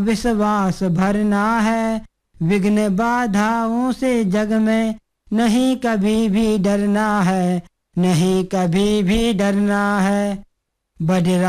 विश्वास भरना है, विघ्न बाधाओं से जग में नहीं कभी भी डरना है, नहीं कभी भी डरना है। बजरा